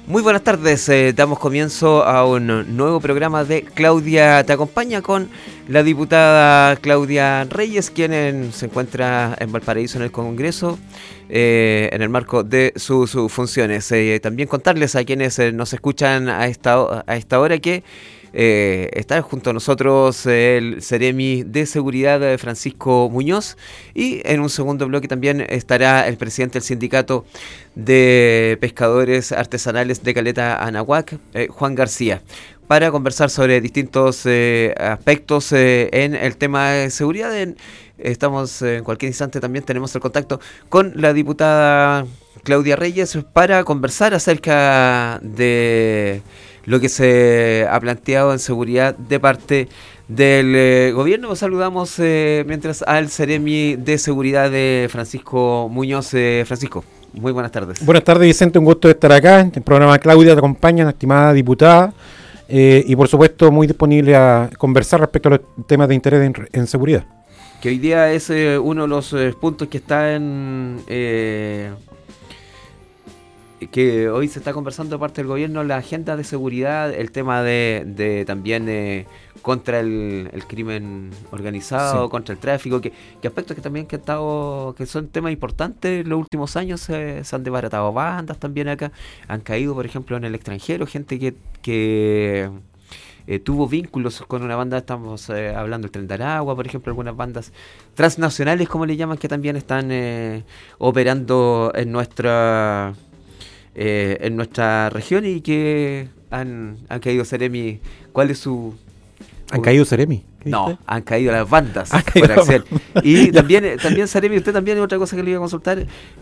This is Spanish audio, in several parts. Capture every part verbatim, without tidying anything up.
Muy buenas tardes, eh, damos comienzo a un nuevo programa de Claudia Te Acompaña con la diputada Claudia Reyes, quien en- se encuentra en Valparaíso en el Congreso eh, en el marco de su- sus funciones. Eh, también contarles a quienes eh, nos escuchan a esta, ho- a esta hora que eh, está junto a nosotros eh, el Seremi de Seguridad eh, Francisco Muñoz, y en un segundo bloque también estará el presidente del sindicato de pescadores artesanales de Caleta Anahuac, eh, Juan García, para conversar sobre distintos eh, aspectos eh, en el tema de seguridad. En- estamos eh, en cualquier instante también tenemos el contacto con la diputada Claudia Reyes para conversar acerca de lo que se ha planteado en seguridad de parte del eh, gobierno. Saludamos eh, mientras al Seremi de Seguridad de Francisco Muñoz. Eh, Francisco, muy buenas tardes. Buenas tardes, Vicente, un gusto de estar acá en el programa Claudia Te Acompaña, una estimada diputada, eh, y por supuesto muy disponible a conversar respecto a los temas de interés en, en seguridad. Que hoy día es eh, uno de los eh, puntos que está en... Eh, que hoy se está conversando de parte del gobierno, la agenda de seguridad, el tema de, de también eh, contra el, el crimen organizado, Sí. contra el tráfico, que, que aspectos que también que, han estado, que son temas importantes en los últimos años. Eh, se han desbaratado bandas también acá, han caído por ejemplo en el extranjero, gente que... que eh, tuvo vínculos con una banda. Estamos eh, hablando del Tren de Aragua, por ejemplo, algunas bandas transnacionales, como le llaman, que también están eh, operando en nuestra eh, en nuestra región y que han, han caído. Seremi, ¿cuál es su...? ¿Han caído Seremi? No, han caído las bandas Han caído por acción. las Y también, eh, también Seremi, usted también, otra cosa que le iba a consultar,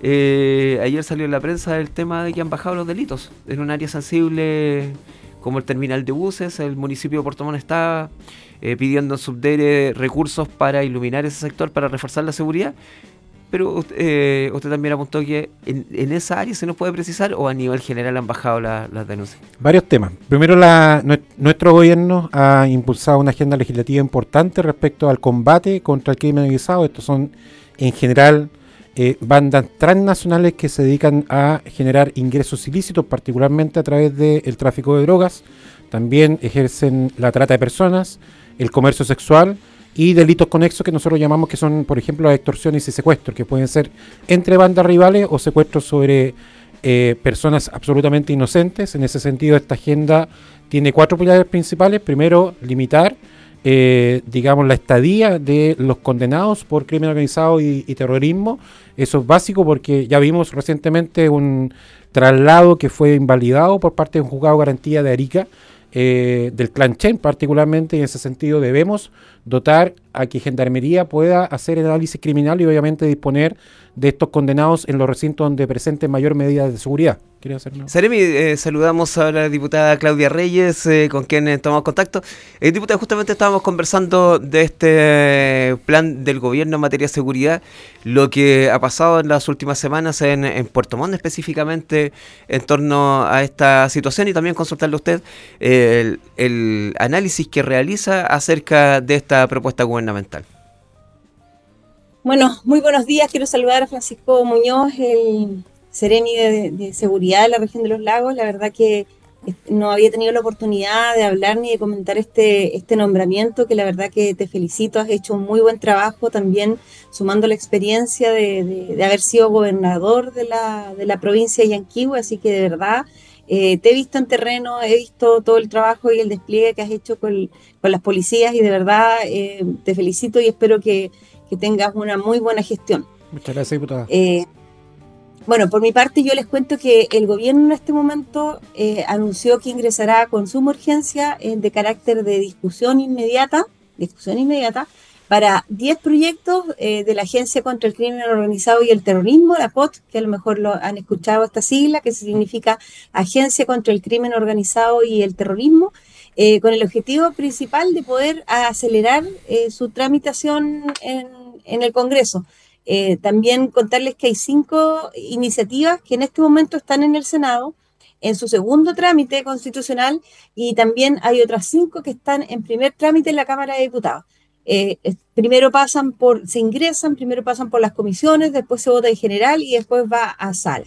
eh, ayer salió en la prensa el tema de que han bajado los delitos en un área sensible como el terminal de buses. El municipio de Puerto Montt está eh, pidiendo en Subdere recursos para iluminar ese sector, para reforzar la seguridad. Pero eh, usted también apuntó que en, en esa área se nos puede precisar, o a nivel general han bajado la- las denuncias. Varios temas. Primero, la, nue- nuestro gobierno ha impulsado una agenda legislativa importante respecto al combate contra el crimen organizado. Estos son, en general, eh, bandas transnacionales que se dedican a generar ingresos ilícitos, particularmente a través del tráfico de drogas. También ejercen la trata de personas, el comercio sexual y delitos conexos que nosotros llamamos, que son, por ejemplo, las extorsiones y secuestros, que pueden ser entre bandas rivales o secuestros sobre eh, personas absolutamente inocentes. En ese sentido, esta agenda tiene cuatro pilares principales. Primero, limitar, eh, digamos, la estadía de los condenados por crimen organizado y, y terrorismo. Eso es básico porque ya vimos recientemente un traslado que fue invalidado por parte de un juzgado de garantía de Arica, eh, del clan Chen particularmente, y en ese sentido debemos dotar a que Gendarmería pueda hacer el análisis criminal y obviamente disponer de estos condenados en los recintos donde presenten mayor medida de seguridad. ¿Quieres hacer una? Seremi, eh, saludamos a la diputada Claudia Reyes, eh, con quien eh, tomamos contacto. Eh, diputada, justamente estábamos conversando de este eh, plan del gobierno en materia de seguridad, lo que ha pasado en las últimas semanas en, en Puerto Montt específicamente en torno a esta situación, y también consultarle a usted eh, el, el análisis que realiza acerca de esta propuesta gubernamental. Bueno, muy buenos días. Quiero saludar a Francisco Muñoz, el Seremi de, de Seguridad de la región de los Lagos. La verdad que no había tenido la oportunidad de hablar ni de comentar este, este nombramiento, que la verdad que te felicito. Has hecho un muy buen trabajo también, sumando la experiencia de, de, de haber sido gobernador de la, de la provincia de Yanquihue. Así que de verdad eh, te he visto en terreno, he visto todo el trabajo y el despliegue que has hecho con, con las policías, y de verdad eh, te felicito y espero que que tengas una muy buena gestión. Muchas gracias, diputada. Eh, bueno, por mi parte yo les cuento que el gobierno en este momento eh, anunció que ingresará con suma urgencia eh, de carácter de discusión inmediata, discusión inmediata, para diez proyectos eh, de la Agencia contra el Crimen Organizado y el Terrorismo, la A C O T, que a lo mejor lo han escuchado esta sigla, que significa Agencia contra el Crimen Organizado y el Terrorismo, eh, con el objetivo principal de poder acelerar eh, su tramitación en, en el Congreso. Eh, también contarles que hay cinco iniciativas que en este momento están en el Senado, en su segundo trámite constitucional, y también hay otras cinco que están en primer trámite en la Cámara de Diputados. Eh, primero pasan por, se ingresan, primero pasan por las comisiones, después se vota en general y después va a sala.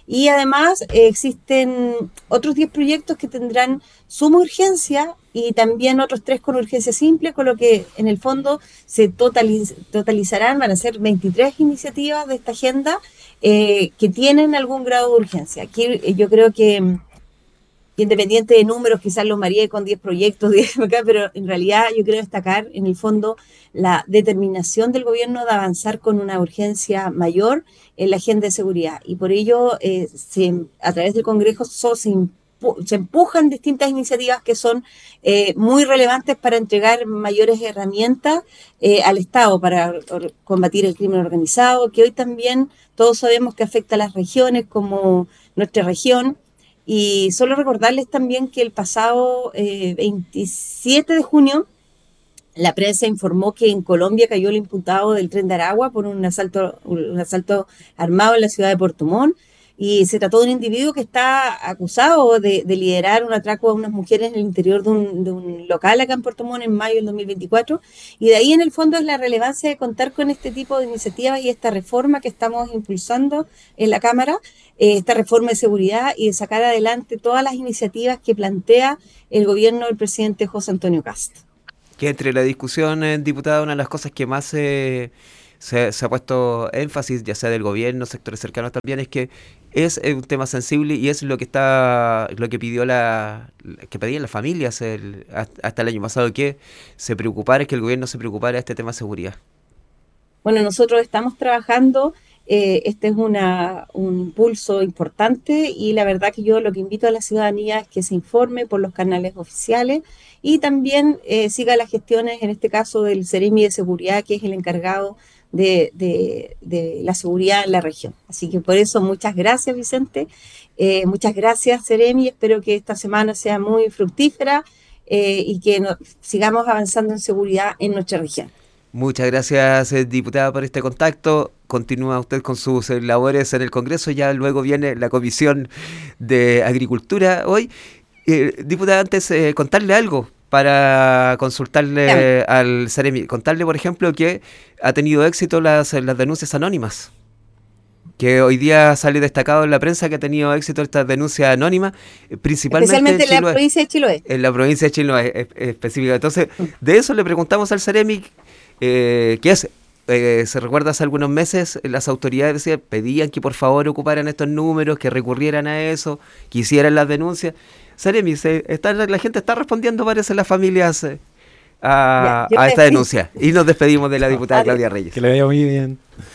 Y además eh, existen otros diez proyectos que tendrán suma urgencia y también otros tres con urgencia simple, con lo que en el fondo se totaliz totalizarán, van a ser veintitrés iniciativas de esta agenda eh, que tienen algún grado de urgencia. Aquí eh, yo creo que independiente de números, quizás los mareé con diez proyectos, diez acá, pero en realidad yo quiero destacar en el fondo la determinación del gobierno de avanzar con una urgencia mayor en la agenda de seguridad. Y por ello, eh, se, a través del Congreso so, se, impu se empujan distintas iniciativas que son eh, muy relevantes para entregar mayores herramientas eh, al Estado para combatir el crimen organizado, que hoy también todos sabemos que afecta a las regiones como nuestra región. Y solo recordarles también que el pasado eh, veintisiete de junio la prensa informó que en Colombia cayó el imputado del Tren de Aragua por un asalto, un asalto armado en la ciudad de Puerto Montt. Y se trató de un individuo que está acusado de, de liderar un atraco a unas mujeres en el interior de un, de un local acá en Puerto Montt en mayo del dos mil veinticuatro. Y de ahí en el fondo es la relevancia de contar con este tipo de iniciativas y esta reforma que estamos impulsando en la Cámara, eh, esta reforma de seguridad y de sacar adelante todas las iniciativas que plantea el gobierno del presidente José Antonio Kast. Que entre la discusión, eh, diputada, una de las cosas que más eh, se, se ha puesto énfasis, ya sea del gobierno, sectores cercanos también, es que es un tema sensible y es lo que está, lo que pidió la, que pedían las familias el, hasta el año pasado, que se preocupara, que el gobierno se preocupara de este tema de seguridad. Bueno, nosotros estamos trabajando, eh, este es una, un impulso importante y la verdad que yo lo que invito a la ciudadanía es que se informe por los canales oficiales y también eh, siga las gestiones, en este caso del Ceremi de Seguridad, que es el encargado De, de, de la seguridad en la región. Así que por eso muchas gracias, Vicente, eh, muchas gracias, Ceremi, espero que esta semana sea muy fructífera eh, y que no, sigamos avanzando en seguridad en nuestra región. Muchas gracias, eh, diputada, por este contacto. Continúa usted con sus eh, labores en el Congreso, ya luego viene la Comisión de Agricultura hoy. Eh, diputada, antes eh, contarle algo para consultarle Claro. al Ceremi, contarle, por ejemplo, que ha tenido éxito las, las denuncias anónimas, que hoy día sale destacado en la prensa que ha tenido éxito estas denuncias anónimas, principalmente especialmente en, en la provincia de Chiloé. En la provincia de Chiloé específica. Entonces, de eso le preguntamos al Ceremi, eh, ¿qué es? Eh, se recuerda hace algunos meses las autoridades decían, pedían que por favor ocuparan estos números, que recurrieran a eso, que hicieran las denuncias. Ceremi, se, está, la gente está respondiendo, parece, las familias eh, a, ya, a esta denuncia. Y nos despedimos de la diputada Claudia Reyes. Que le vaya muy bien.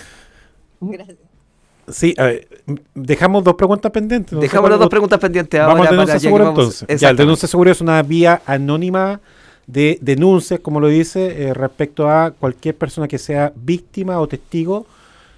Gracias. Sí, a ver, dejamos dos preguntas pendientes. ¿No? Dejamos las dos preguntas pendientes ahora. Vamos a denuncia segura entonces. Ya, el denuncia segura es una vía anónima de denuncias, como lo dice, eh, respecto a cualquier persona que sea víctima o testigo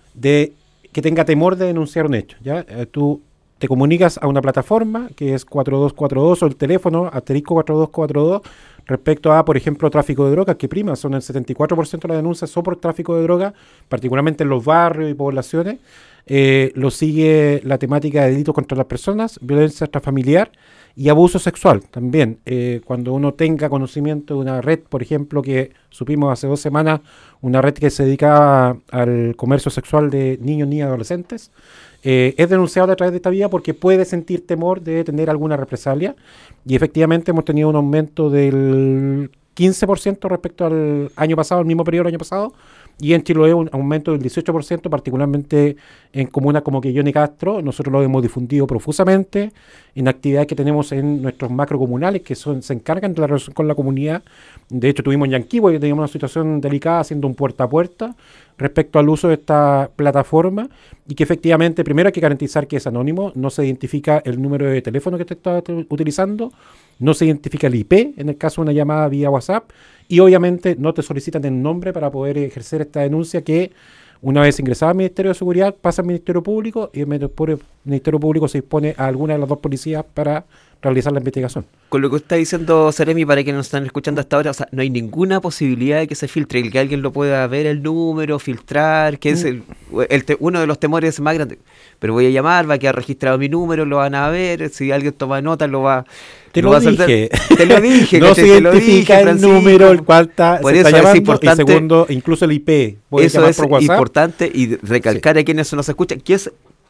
de que tenga temor de denunciar un hecho. ¿Ya? Eh, tú te comunicas a una plataforma que es cuatro dos cuatro dos o el teléfono asterisco cuatro dos cuatro dos respecto a, por ejemplo, tráfico de drogas, que prima, son el setenta y cuatro por ciento de las denuncias son por tráfico de drogas, particularmente en los barrios y poblaciones. Eh, lo sigue la temática de delitos contra las personas, violencia extrafamiliar y abuso sexual también. Eh, cuando uno tenga conocimiento de una red, por ejemplo, que supimos hace dos semanas, una red que se dedicaba al comercio sexual de niños, niñas y adolescentes, eh, es denunciable a través de esta vía porque puede sentir temor de tener alguna represalia y efectivamente hemos tenido un aumento del quince por ciento respecto al año pasado, el mismo periodo del año pasado, y en Chiloé un aumento del dieciocho por ciento, particularmente en comunas como Quillón y Castro. Nosotros lo hemos difundido profusamente en actividades que tenemos en nuestros macrocomunales que son, se encargan de la relación con la comunidad. De hecho, tuvimos en Yanquihue que teníamos una situación delicada haciendo un puerta a puerta respecto al uso de esta plataforma y que efectivamente primero hay que garantizar que es anónimo, no se identifica el número de teléfono que te está utilizando, no se identifica el I P en el caso de una llamada vía WhatsApp y obviamente no te solicitan el nombre para poder ejercer esta denuncia que una vez ingresada al Ministerio de Seguridad pasa al Ministerio Público y el Ministerio Público se dispone a alguna de las dos policías para realizar la investigación. Con lo que usted está diciendo, Ceremi, para quienes nos están escuchando hasta ahora, o sea, no hay ninguna posibilidad de que se filtre, el que alguien lo pueda ver el número, filtrar, que mm. es el, el te, uno de los temores más grandes. Pero voy a llamar, va a quedar registrado mi número, lo van a ver, si alguien toma nota, lo va, te lo lo va dije. a hacer. Te lo dije. No que se te, identifica te lo dije, el Francisco. número, el cual está, por se eso está llamando, es importante, y segundo, incluso el I P. Eso es por importante y recalcar sí. a quienes nos escuchan, que es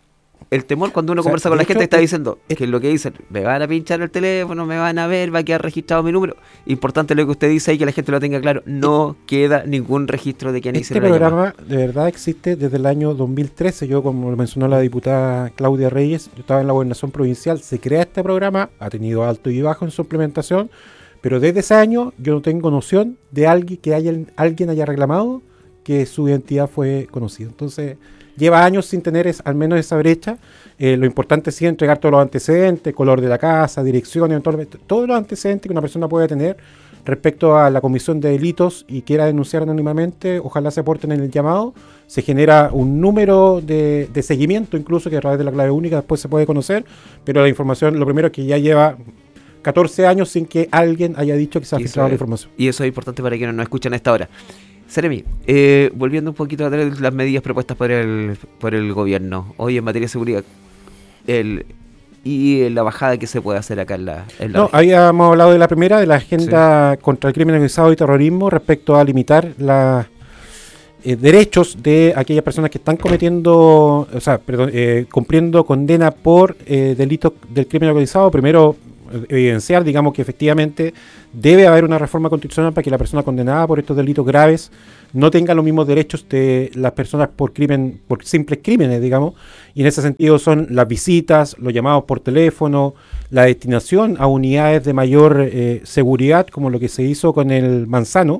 el temor cuando uno O sea, conversa con de la gente hecho, está es- diciendo es- que lo que dicen, me van a pinchar el teléfono, me van a ver, va a quedar registrado mi número. Importante lo que usted dice ahí, que la gente lo tenga claro, no queda ningún registro de quién Este hicieron la llamada. programa de verdad existe desde el año dos mil trece. Yo, como lo mencionó la diputada Claudia Reyes, yo estaba en la gobernación provincial, se crea este programa, ha tenido alto y bajo en su implementación, pero desde ese año yo no tengo noción de alguien que haya, alguien haya reclamado que su identidad fue conocida. Entonces, lleva años sin tener es, al menos esa brecha. Eh, lo importante es entregar todos los antecedentes, color de la casa, direcciones, todo- todos los antecedentes que una persona puede tener respecto a la comisión de delitos y quiera denunciar anónimamente. Ojalá se aporten en el llamado. Se genera un número de, de seguimiento, incluso que a través de la clave única después se puede conocer, pero la información, lo primero es que ya lleva catorce años sin que alguien haya dicho que se ha Y eso filtrado la es- información. Y eso es importante para quienes nos escuchan a esta hora. Seremi, eh, volviendo un poquito a las medidas propuestas por el, por el gobierno, hoy en materia de seguridad, el, y la bajada que se puede hacer acá en la, en la No, región. habíamos hablado de la primera, de la agenda contra el crimen organizado y terrorismo respecto a limitar los derechos de aquellas personas que están cometiendo, o sea, perdón, eh, cumpliendo condena por eh, delitos del crimen organizado. Primero, eh, evidenciar, digamos, que efectivamente debe haber una reforma constitucional para que la persona condenada por estos delitos graves no tenga los mismos derechos de las personas por crimen, por simples crímenes, digamos, y en ese sentido son las visitas, los llamados por teléfono, la destinación a unidades de mayor eh, seguridad, como lo que se hizo con el Manzano.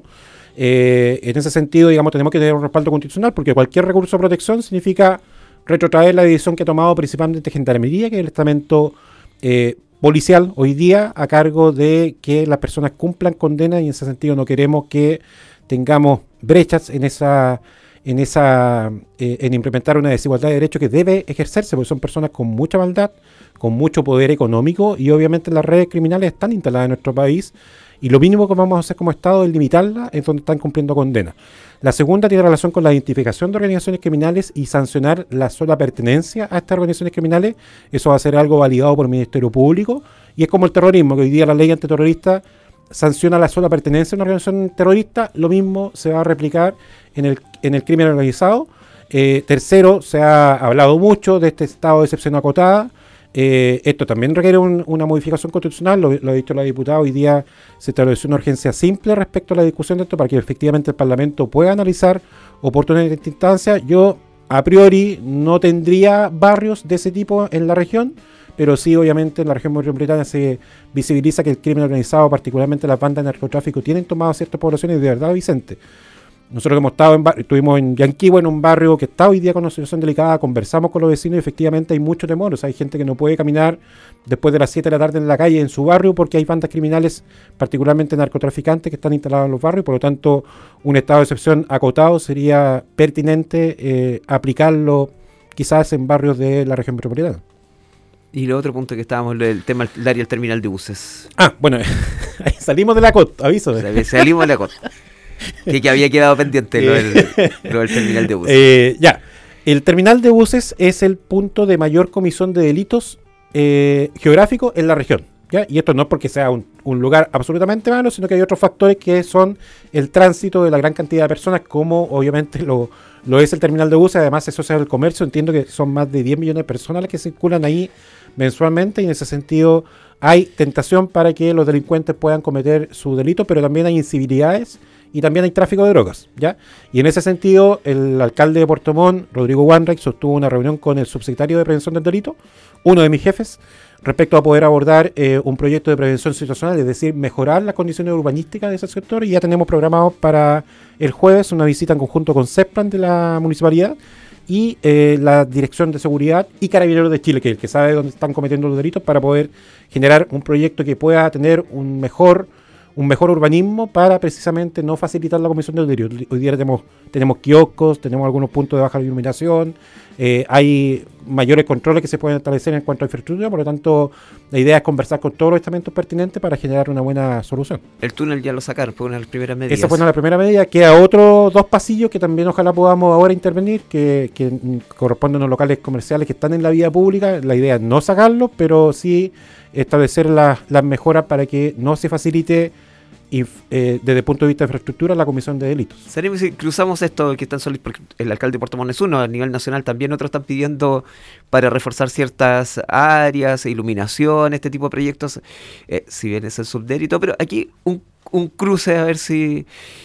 Eh, en ese sentido, digamos, tenemos que tener un respaldo constitucional, porque cualquier recurso de protección significa retrotraer la decisión que ha tomado principalmente Gendarmería, que es el estamento eh, policial hoy día, a cargo de que las personas cumplan condena, y en ese sentido no queremos que tengamos brechas en esa en esa eh, en implementar una desigualdad de derechos que debe ejercerse, porque son personas con mucha maldad, con mucho poder económico, y obviamente las redes criminales están instaladas en nuestro país, y lo mínimo que vamos a hacer como Estado es limitarlas en donde están cumpliendo condena. La segunda tiene relación con la identificación de organizaciones criminales y sancionar la sola pertenencia a estas organizaciones criminales. Eso va a ser algo validado por el Ministerio Público, y es como el terrorismo, que hoy día la ley antiterrorista sanciona la sola pertenencia a una organización terrorista. Lo mismo se va a replicar en el, en el crimen organizado. Eh, tercero, se ha hablado mucho de este estado de excepción acotada. Eh, esto también requiere un, una modificación constitucional, lo, lo ha dicho la diputada. Hoy día se estableció una urgencia simple respecto a la discusión de esto para que efectivamente el Parlamento pueda analizar oportunidades de esta instancia. Yo, a priori, no tendría barrios de ese tipo en la región, pero sí, obviamente, en la región metropolitana se visibiliza que el crimen organizado, particularmente las bandas de narcotráfico, tienen tomado ciertas poblaciones. De verdad, Vicente, nosotros hemos estado en bar- estuvimos en Yanquihue, en un barrio que está hoy día con una situación delicada, conversamos con los vecinos y efectivamente hay mucho temor. O sea, hay gente que no puede caminar después de las siete de la tarde en la calle en su barrio porque hay bandas criminales, particularmente narcotraficantes, que están instalados en los barrios. Por lo tanto, un estado de excepción acotado sería pertinente eh, aplicarlo quizás en barrios de la región metropolitana. Y lo otro punto que estábamos, el tema del área del terminal de buses. Ah, bueno, ahí salimos de la C O T, aviso. O sea, que salimos de la cota. Que, que había quedado pendiente lo del, lo del terminal de buses. Eh, ya, el terminal de buses es el punto de mayor comisión de delitos eh, geográfico en la región, ¿ya? Y esto no es porque sea un, un lugar absolutamente malo, sino que hay otros factores que son el tránsito de la gran cantidad de personas, como obviamente lo, lo es el terminal de buses. Además se asocia al comercio. Entiendo que son más de diez millones de personas las que circulan ahí mensualmente, y en ese sentido hay tentación para que los delincuentes puedan cometer su delito, pero también hay incivilidades y también hay tráfico de drogas, ¿ya? Y en ese sentido, el alcalde de Puerto Montt, Rodrigo Wanreich, sostuvo una reunión con el subsecretario de Prevención del Delito, uno de mis jefes, respecto a poder abordar eh, un proyecto de prevención situacional, es decir, mejorar las condiciones urbanísticas de ese sector. Y ya tenemos programado para el jueves una visita en conjunto con CESPLAN de la municipalidad y eh, la Dirección de Seguridad y Carabineros de Chile, que es el que sabe dónde están cometiendo los delitos, para poder generar un proyecto que pueda tener un mejor un mejor urbanismo para precisamente no facilitar la comisión de delitos. Hoy día tenemos, tenemos kioscos, tenemos algunos puntos de baja iluminación, eh, hay mayores controles que se pueden establecer en cuanto a infraestructura. Por lo tanto, la idea es conversar con todos los estamentos pertinentes para generar una buena solución. El túnel ya lo sacaron, fue una de las primeras medidas. Esa fue una de las primeras medidas. Queda otros dos pasillos que también ojalá podamos ahora intervenir, que, que mm, corresponden a los locales comerciales que están en la vía pública. La idea es no sacarlos, pero sí establecer las, las mejoras para que no se facilite inf- eh, desde el punto de vista de infraestructura, la comisión de delitos. Seremos si cruzamos esto que están solis, porque el alcalde de Puerto Montt es uno, a nivel nacional también otros están pidiendo para reforzar ciertas áreas, iluminación, este tipo de proyectos, eh, si bien es el subdérito, pero aquí un, un cruce a ver si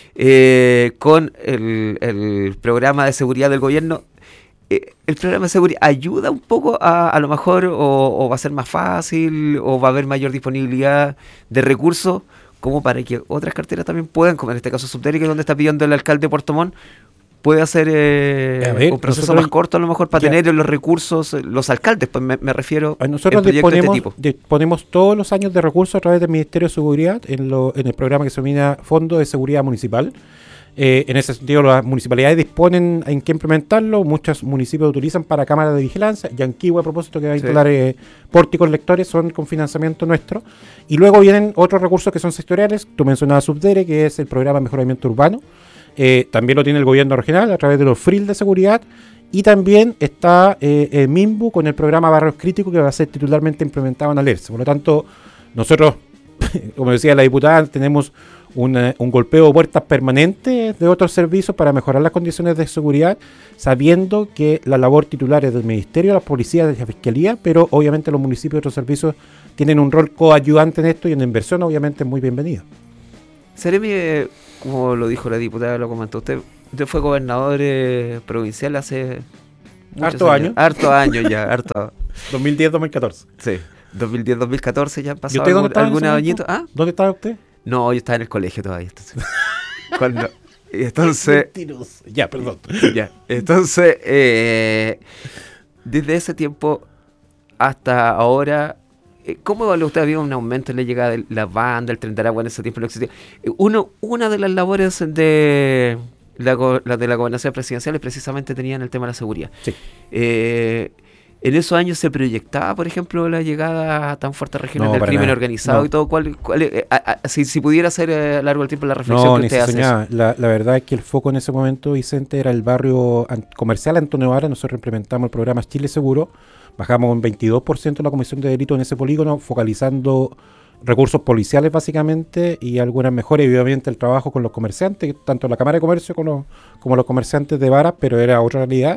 eh, con el, el programa de seguridad del gobierno, eh, el programa de seguridad ayuda un poco a, a lo mejor, o, o va a ser más fácil, o va a haber mayor disponibilidad de recursos, como para que otras carteras también puedan, como en este caso Subdérico, donde está pidiendo el alcalde de Puerto Montt, puede hacer eh, A ver, un proceso nosotros- más corto a lo mejor para ya. tener los recursos, eh, los alcaldes, pues me, me refiero Ah, Nosotros en proyectos de este disponemos, tipo. disponemos todos los años de recursos a través del Ministerio de Seguridad en, lo, en el programa que se denomina Fondo de Seguridad Municipal. Eh, en ese sentido, las municipalidades disponen en qué implementarlo. Muchos municipios lo utilizan para cámaras de vigilancia. Yanquihue, a propósito, que va a Sí. instalar eh, pórticos lectores, son con financiamiento nuestro. Y luego vienen otros recursos que son sectoriales. Tú mencionabas Subdere, que es el programa de mejoramiento urbano. Eh, también lo tiene el gobierno regional a través de los F R I L de seguridad. Y también está eh, el MIMBU con el programa Barrios Críticos, que va a ser titularmente implementado en Alerce. Por lo tanto, nosotros, como decía la diputada, tenemos una- un golpeo de puertas permanente de otros servicios para mejorar las condiciones de seguridad, sabiendo que la labor titular es del Ministerio, de las policías, de la Fiscalía, pero obviamente los municipios y otros servicios tienen un rol coayudante en esto, y en la inversión obviamente es muy bienvenida. Seremi, eh, como lo dijo la diputada, lo comentó usted, usted fue gobernador eh, provincial hace muchos Harto años. Harto años ya, harto. dos mil diez dos mil catorce. Sí, dos mil diez dos mil catorce ya han ¿Y pasado usted dónde algún, estaba en algún ese momento? añito. ¿Ah? ¿Dónde estaba usted? No, yo estaba en el colegio todavía. Entonces, cuando, y entonces Mentiroso. Ya, perdón. ya, entonces eh, desde ese tiempo hasta ahora, eh, ¿cómo evalúa usted? Había un aumento en la llegada de la banda, el Tren de Aragua en ese tiempo no existía. Eh, Uno, una de las labores de la, go- la de la gobernación presidencial precisamente tenían el tema de la seguridad. Sí. Eh, en esos años se proyectaba, por ejemplo, la llegada a tan fuertes regiones No, del para crimen nada. organizado No. y todo. ¿Cuál, cuál, eh, a- a- si, si pudiera ser eh, a lo largo del tiempo la reflexión No, que ni usted se hace. soñaba. La, la verdad es que el foco en ese momento, Vicente, era el barrio an- comercial Antonio Vara. Nosotros implementamos el programa Chile Seguro. Bajamos un veintidós por ciento la comisión de delitos en ese polígono, focalizando recursos policiales básicamente y algunas mejoras, y obviamente el trabajo con los comerciantes, tanto la Cámara de Comercio como los, como los comerciantes de Vara, pero era otra realidad.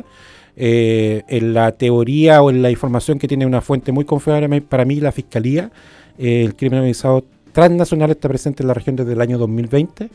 Eh, en la teoría o en la información que tiene una fuente muy confiable para mí, la Fiscalía, eh, el crimen organizado transnacional está presente en la región desde el año dos mil veinte.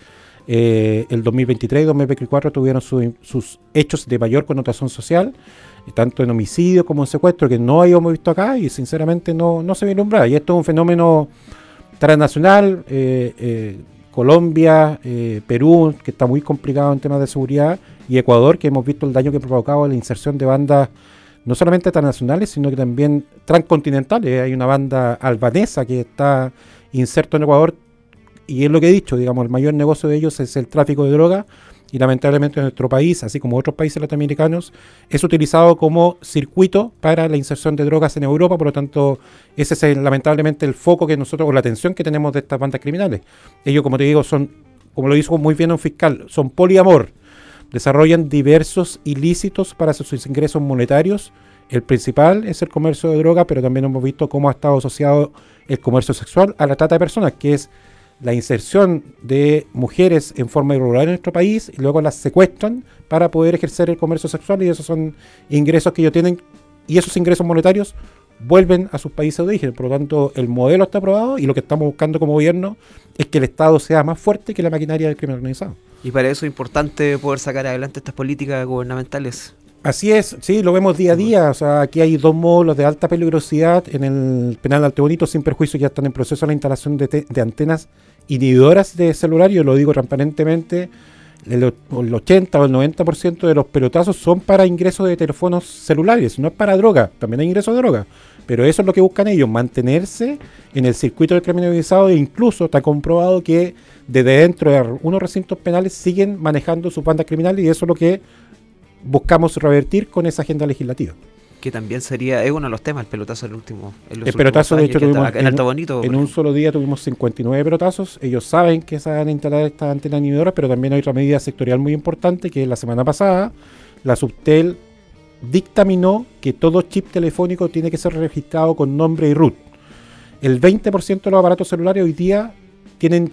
Eh, el dos mil veintitrés y dos mil veinticuatro tuvieron su- sus hechos de mayor connotación social, eh, tanto en homicidio como en secuestro, que no habíamos visto acá y sinceramente no, no se vislumbra. Y esto es un fenómeno transnacional. eh, eh, Colombia, eh, Perú, que está muy complicado en temas de seguridad, y Ecuador, que hemos visto el daño que ha provocado la inserción de bandas no solamente transnacionales, sino que también transcontinentales. Hay una banda albanesa que está inserto en Ecuador, y es lo que he dicho, digamos, el mayor negocio de ellos es el tráfico de drogas, y lamentablemente en nuestro país, así como otros países latinoamericanos, es utilizado como circuito para la inserción de drogas en Europa. Por lo tanto, ese es el- lamentablemente el foco que nosotros, o la atención que tenemos de estas bandas criminales. Ellos, como te digo, son, como lo dijo muy bien un fiscal, son poliamor, desarrollan diversos ilícitos para sus ingresos monetarios. El principal es el comercio de droga, pero también hemos visto cómo ha estado asociado el comercio sexual a la trata de personas, que es la inserción de mujeres en forma irregular en nuestro país, y luego las secuestran para poder ejercer el comercio sexual, y esos son ingresos que ellos tienen, y esos ingresos monetarios vuelven a sus países de origen. Por lo tanto, el modelo está aprobado, y lo que estamos buscando como gobierno es que el Estado sea más fuerte que la maquinaria del crimen organizado. Y para eso es importante poder sacar adelante estas políticas gubernamentales. Así es, sí, lo vemos día a día. O sea, aquí hay dos módulos de alta peligrosidad en el penal de Alto Bonito, sin perjuicio, ya están en proceso la instalación de, te- de antenas inhibidoras de celular. Yo lo digo transparentemente, el, o- el ochenta o el noventa por ciento de los pelotazos son para ingresos de teléfonos celulares, no es para droga, también hay ingresos de droga. Pero eso es lo que buscan ellos, mantenerse en el circuito del crimen organizado, e incluso está comprobado que desde dentro de unos recintos penales siguen manejando sus bandas criminales, y eso es lo que buscamos revertir con esa agenda legislativa. Que también sería, es uno de los temas, el pelotazo del último. En los El pelotazo, últimos de hecho, años, que tuvimos está acá en en- Alto Bonito. En un solo día tuvimos cincuenta y nueve pelotazos. Ellos saben que se van a instalar estas antenas inhibidoras, pero también hay otra medida sectorial muy importante, que la semana pasada la Subtel dictaminó que todo chip telefónico tiene que ser registrado con nombre y root. El veinte por ciento de los aparatos celulares hoy día tienen chip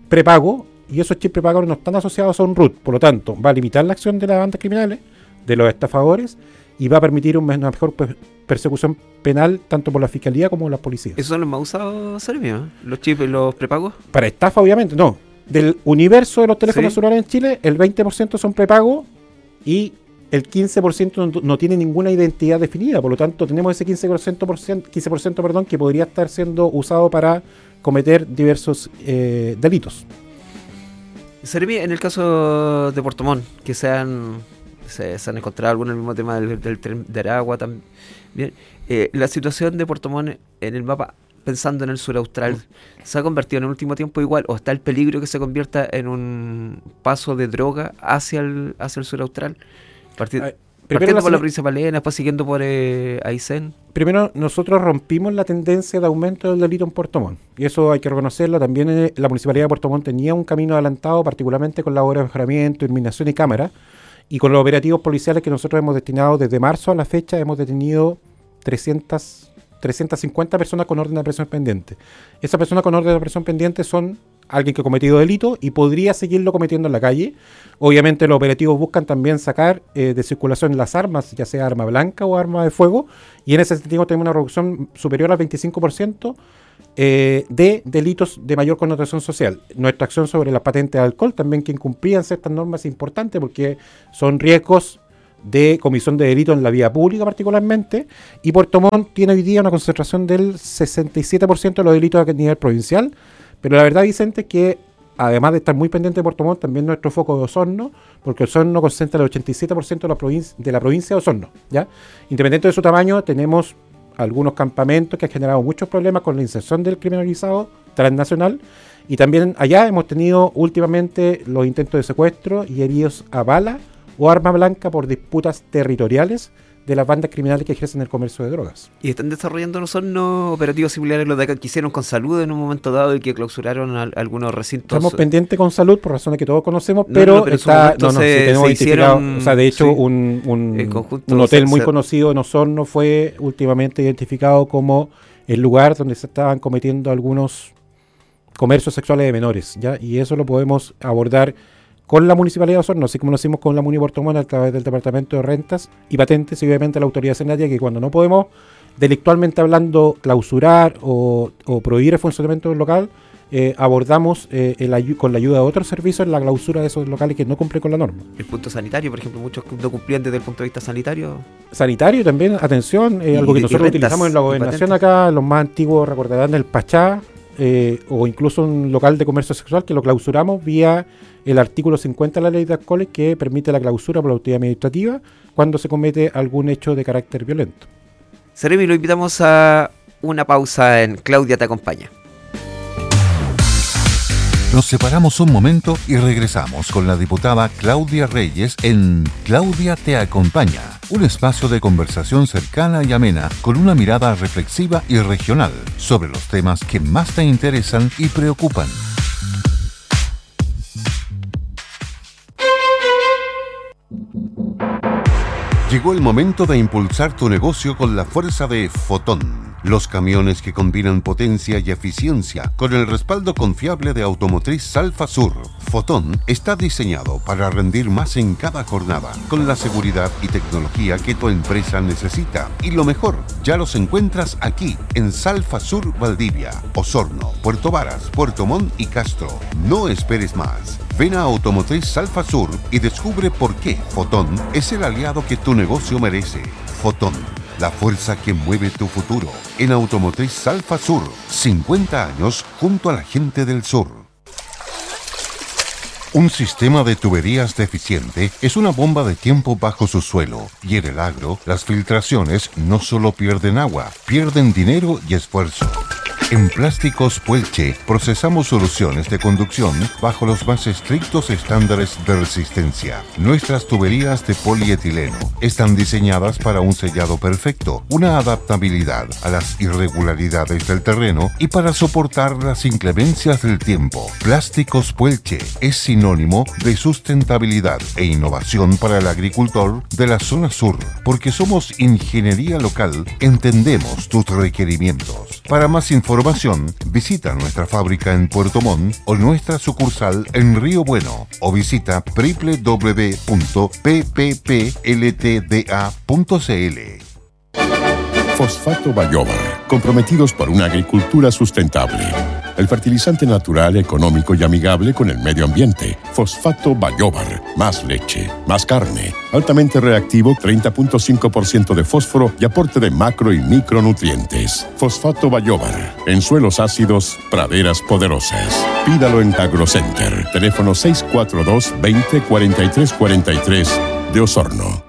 prepago, y esos chips prepagos no están asociados a un root. Por lo tanto, va a limitar la acción de las bandas criminales, de los estafadores, y va a permitir una mejor persecución penal tanto por la fiscalía como por las policías. ¿Esos son los más usados, Sergio? ¿Los chips, los prepagos? Para estafa, obviamente, no. Del universo de los teléfonos ¿Sí? celulares en Chile, el veinte por ciento son prepagos y el quince por ciento no, no tiene ninguna identidad definida. Por lo tanto, tenemos ese quince por ciento, quince por ciento perdón, que podría estar siendo usado para cometer diversos eh, delitos. Sergio, en el caso de Puerto Montt, que se han, se, se han encontrado algunos, el mismo tema del, del tren de Aragua también. Bien, eh, la situación de Puerto Montt en el mapa, pensando en el sur austral, ¿se ha convertido en el último tiempo igual o está el peligro que se convierta en un paso de droga hacia el, hacia el sur austral? Parti- Ay, partiendo por la provincia de Palena, después siguiendo por eh, Aysén. Primero, nosotros rompimos la tendencia de aumento del delito en Puerto Montt, y eso hay que reconocerlo. También eh, la Municipalidad de Puerto Montt tenía un camino adelantado, particularmente con la obra de mejoramiento, iluminación y cámara, y con los operativos policiales que nosotros hemos destinado desde marzo a la fecha, hemos detenido trescientas cincuenta personas con orden de aprehensión pendiente. Esas personas con orden de aprehensión pendiente son alguien que ha cometido delito y podría seguirlo cometiendo en la calle. Obviamente los operativos buscan también sacar eh, de circulación las armas, ya sea arma blanca o arma de fuego, y en ese sentido tenemos una reducción superior al veinticinco por ciento eh, de delitos de mayor connotación social. Nuestra acción sobre las patentes de alcohol también, que incumplían ciertas normas, es importante porque son riesgos de comisión de delito en la vía pública particularmente, y Puerto Montt tiene hoy día una concentración del sesenta y siete por ciento de los delitos a nivel provincial, pero la verdad, Vicente, es que además de estar muy pendiente de Puerto Montt, también nuestro foco de Osorno, porque Osorno concentra el ochenta y siete por ciento de la provincia, de la provincia de Osorno, ¿ya? Independiente de su tamaño, tenemos algunos campamentos que han generado muchos problemas con la inserción del crimen organizado transnacional, y también allá hemos tenido últimamente los intentos de secuestro y heridos a bala o arma blanca por disputas territoriales de las bandas criminales que ejercen el comercio de drogas. ¿Y están desarrollando no operativos similares a los de acá que hicieron con Salud en un momento dado y que clausuraron a, a algunos recintos? Estamos pendientes con Salud por razones que todos conocemos, pero, no, no, pero está, no, no, se, si tenemos se identificado, hicieron, o sea, de hecho, sí, un, un, conjunto, un hotel muy se, conocido en Osorno fue últimamente identificado como el lugar donde se estaban cometiendo algunos comercios sexuales de menores, ¿ya? Y eso lo podemos abordar con la Municipalidad de Osorno, así como lo hicimos con la Muni Puerto Montt a través del Departamento de Rentas y Patentes, y obviamente la autoridad sanitaria, que cuando no podemos, delictualmente hablando, clausurar o, o prohibir el funcionamiento del local, eh, abordamos eh, el, con la ayuda de otros servicios la clausura de esos locales que no cumplen con la norma. El punto sanitario, por ejemplo, muchos no cumplían desde el punto de vista sanitario. Sanitario también, atención, eh, algo que nosotros rentas, utilizamos en la gobernación acá, los más antiguos recordarán el Pachá, eh, o incluso un local de comercio sexual que lo clausuramos vía el artículo cincuenta de la ley de alcoholes, que permite la clausura por la autoridad administrativa cuando se comete algún hecho de carácter violento. Seremi, lo invitamos a una pausa en Claudia Te Acompaña. Nos separamos un momento y regresamos con la diputada Claudia Reyes en Claudia Te Acompaña, un espacio de conversación cercana y amena con una mirada reflexiva y regional sobre los temas que más te interesan y preocupan. Llegó el momento de impulsar tu negocio con la fuerza de Fotón. Los camiones que combinan potencia y eficiencia con el respaldo confiable de Automotriz Salfa Sur. Fotón está diseñado para rendir más en cada jornada, con la seguridad y tecnología que tu empresa necesita. Y lo mejor, ya los encuentras aquí, en Salfa Sur Valdivia, Osorno, Puerto Varas, Puerto Montt y Castro. No esperes más. Ven a Automotriz Salfa Sur y descubre por qué Fotón es el aliado que tu negocio merece. Fotón, la fuerza que mueve tu futuro. En Automotriz Salfa Sur, cincuenta años junto a la gente del sur. Un sistema de tuberías deficiente es una bomba de tiempo bajo su suelo, y en el agro, las filtraciones no solo pierden agua, pierden dinero y esfuerzo. En Plásticos Puelche procesamos soluciones de conducción bajo los más estrictos estándares de resistencia. Nuestras tuberías de polietileno están diseñadas para un sellado perfecto, una adaptabilidad a las irregularidades del terreno y para soportar las inclemencias del tiempo. Plásticos Puelche es sinónimo de sustentabilidad e innovación para el agricultor de la zona sur, porque somos ingeniería local, entendemos tus requerimientos. Para más información, información, visita nuestra fábrica en Puerto Montt o nuestra sucursal en Río Bueno o visita doble u doble u doble u punto p p p l t d a punto c l. Fosfato Bayobar, comprometidos por una agricultura sustentable. El fertilizante natural, económico y amigable con el medio ambiente. Fosfato Bayobar. Más leche, más carne. Altamente reactivo, treinta punto cinco por ciento de fósforo y aporte de macro y micronutrientes. Fosfato Bayobar. En suelos ácidos, praderas poderosas. Pídalo en AgroCenter. Teléfono seis cuatro dos, veinte, cuarenta y tres cuarenta y tres de Osorno.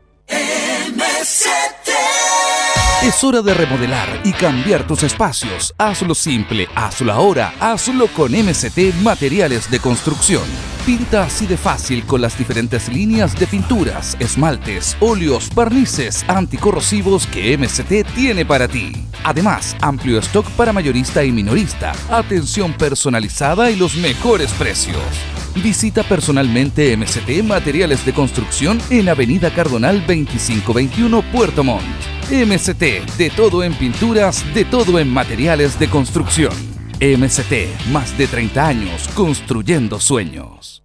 Es hora de remodelar y cambiar tus espacios. Hazlo simple, hazlo ahora, hazlo con M C T Materiales de Construcción. Pinta así de fácil con las diferentes líneas de pinturas, esmaltes, óleos, barnices anticorrosivos que M C T tiene para ti. Además, amplio stock para mayorista y minorista, atención personalizada y los mejores precios. Visita personalmente M C T Materiales de Construcción en Avenida Cardonal veinticinco veintiuno, Puerto Montt. M C T, de todo en pinturas, de todo en materiales de construcción. M C T, más de treinta años construyendo sueños.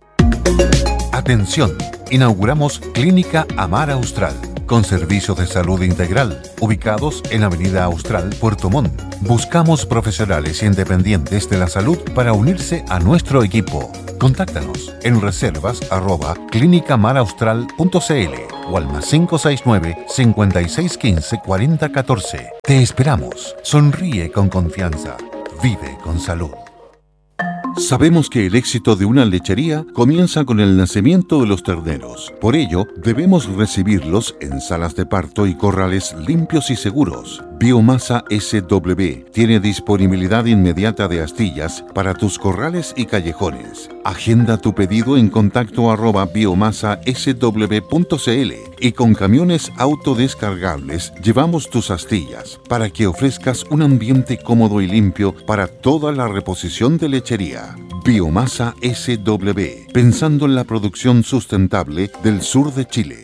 Atención, inauguramos Clínica Amar Austral, con servicios de salud integral, ubicados en Avenida Austral, Puerto Montt. Buscamos profesionales independientes de la salud para unirse a nuestro equipo. Contáctanos en reservas arroba clínica mar austral punto c l o al más cinco seis nueve, cinco seis uno cinco, cuatro cero uno cuatro. Te esperamos. Sonríe con confianza. Vive con salud. Sabemos que el éxito de una lechería comienza con el nacimiento de los terneros. Por ello, debemos recibirlos en salas de parto y corrales limpios y seguros. Biomasa S W tiene disponibilidad inmediata de astillas para tus corrales y callejones. Agenda tu pedido en contacto arroba biomasa s w punto c l y con camiones autodescargables llevamos tus astillas para que ofrezcas un ambiente cómodo y limpio para toda la reposición de lechería. Biomasa S W, pensando en la producción sustentable del sur de Chile.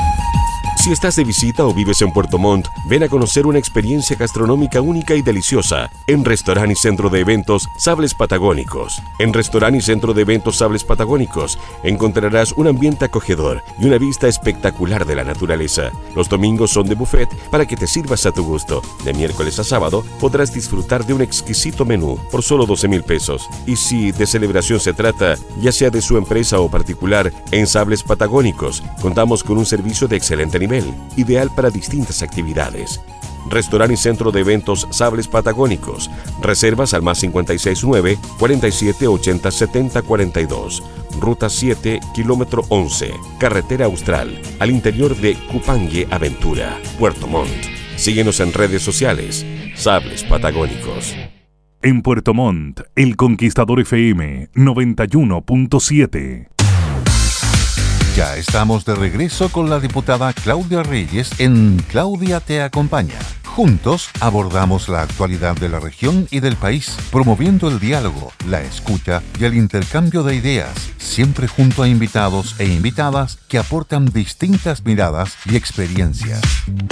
Si estás de visita o vives en Puerto Montt, ven a conocer una experiencia gastronómica única y deliciosa en Restaurante y Centro de Eventos Sables Patagónicos. En Restaurante y Centro de Eventos Sables Patagónicos encontrarás un ambiente acogedor y una vista espectacular de la naturaleza. Los domingos son de buffet para que te sirvas a tu gusto. De miércoles a sábado podrás disfrutar de un exquisito menú por solo doce mil pesos. Y si de celebración se trata, ya sea de su empresa o particular, en Sables Patagónicos contamos con un servicio de excelente nivel, ideal para distintas actividades. Restaurante y Centro de Eventos Sables Patagónicos. Reservas al más cinco seis nueve, cuarenta y siete, ochenta, setenta, cuarenta y dos. Ruta siete, kilómetro once. Carretera Austral, al interior de Cupangue Aventura, Puerto Montt. Síguenos en redes sociales. Sables Patagónicos. En Puerto Montt, El Conquistador F M noventa y uno punto siete. Ya estamos de regreso con la diputada Claudia Reyes en Claudia Te Acompaña. Juntos abordamos la actualidad de la región y del país, promoviendo el diálogo, la escucha y el intercambio de ideas, siempre junto a invitados e invitadas que aportan distintas miradas y experiencias.